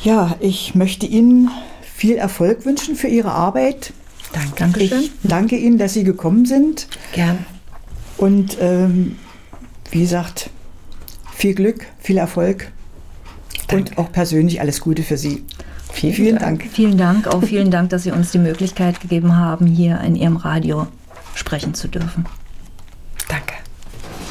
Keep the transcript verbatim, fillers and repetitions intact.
Ja, ich möchte Ihnen viel Erfolg wünschen für Ihre Arbeit. Danke. Dankeschön. Ich danke Ihnen, dass Sie gekommen sind. Gern. Und ähm, wie gesagt, viel Glück, viel Erfolg. Danke. Und auch persönlich alles Gute für Sie. Vielen, vielen Dank. Dank. Vielen Dank, auch vielen Dank, dass Sie uns die Möglichkeit gegeben haben, hier in Ihrem Radio sprechen zu dürfen.